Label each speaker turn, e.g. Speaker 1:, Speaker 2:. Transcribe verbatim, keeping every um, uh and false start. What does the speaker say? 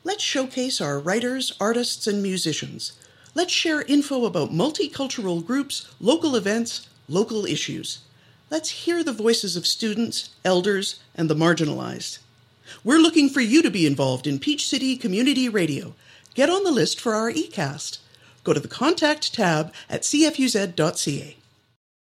Speaker 1: Let's showcase our writers, artists, and musicians. Let's share info about multicultural groups, local events, local issues. Let's hear the voices of students, elders, and the marginalized. We're looking for you to be involved in Peach City Community Radio. Get on the list for our e-cast. Go to the Contact tab at c f u z dot c a.